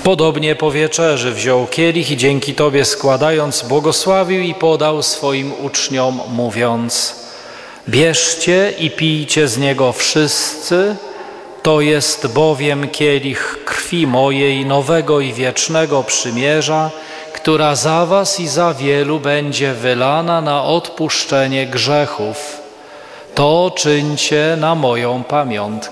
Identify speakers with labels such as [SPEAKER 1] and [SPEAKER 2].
[SPEAKER 1] Podobnie po wieczerzy wziął kielich i dzięki Tobie składając, błogosławił i podał swoim uczniom, mówiąc: bierzcie i pijcie z niego wszyscy, to jest bowiem kielich krwi mojej nowego i wiecznego przymierza, która za was i za wielu będzie wylana na odpuszczenie grzechów. To czyńcie na moją pamiątkę.